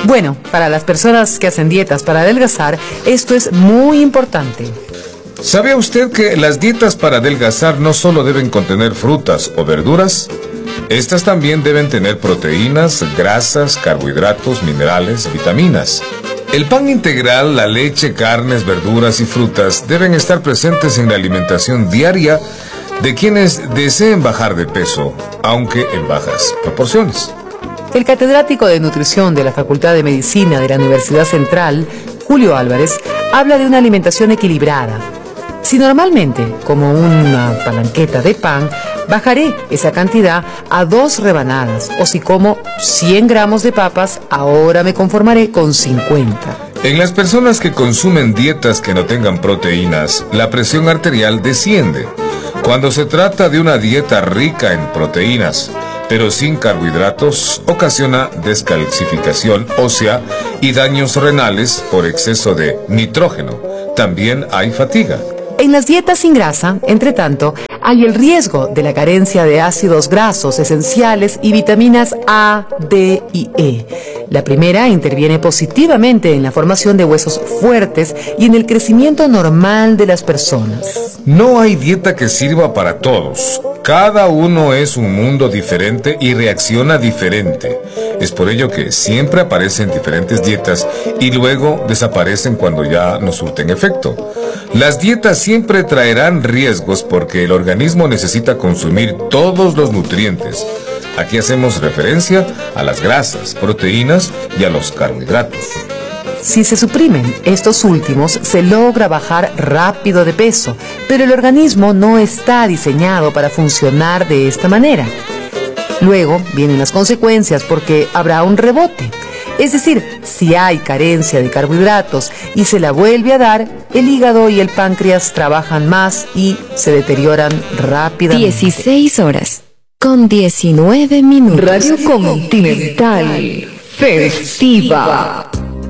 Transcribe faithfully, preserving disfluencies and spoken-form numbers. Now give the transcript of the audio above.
Bueno, para las personas que hacen dietas para adelgazar, esto es muy importante. ¿Sabía usted que las dietas para adelgazar no solo deben contener frutas o verduras? Estas también deben tener proteínas, grasas, carbohidratos, minerales, vitaminas. El pan integral, la leche, carnes, verduras y frutas deben estar presentes en la alimentación diaria de quienes deseen bajar de peso, aunque en bajas proporciones. El catedrático de nutrición de la Facultad de Medicina de la Universidad Central, Julio Álvarez, habla de una alimentación equilibrada. Si normalmente como una palanqueta de pan, bajaré esa cantidad a dos rebanadas, o si como cien gramos de papas, ahora me conformaré con cincuenta. En las personas que consumen dietas que no tengan proteínas, la presión arterial desciende. Cuando se trata de una dieta rica en proteínas, pero sin carbohidratos, ocasiona descalcificación ósea y daños renales por exceso de nitrógeno. También hay fatiga. En las dietas sin grasa, entre tanto, hay el riesgo de la carencia de ácidos grasos esenciales y vitaminas A, D y E. La primera interviene positivamente en la formación de huesos fuertes y en el crecimiento normal de las personas. No hay dieta que sirva para todos. Cada uno es un mundo diferente y reacciona diferente. Es por ello que siempre aparecen diferentes dietas y luego desaparecen cuando ya no surten efecto. Las dietas siempre traerán riesgos porque el organismo necesita consumir todos los nutrientes. Aquí hacemos referencia a las grasas, proteínas y a los carbohidratos. Si se suprimen estos últimos, se logra bajar rápido de peso, pero el organismo no está diseñado para funcionar de esta manera. Luego vienen las consecuencias porque habrá un rebote. Es decir, si hay carencia de carbohidratos y se la vuelve a dar, el hígado y el páncreas trabajan más y se deterioran rápidamente. dieciséis horas con diecinueve minutos. Radio Continental Festiva.